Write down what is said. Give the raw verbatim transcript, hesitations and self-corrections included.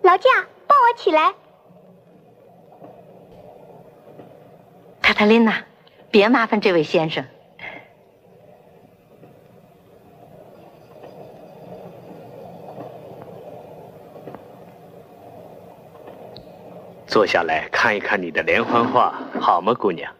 劳驾，抱我起来。 卡塔琳娜，别麻烦这位先生。 坐下来看一看你的连环画，好吗，姑娘？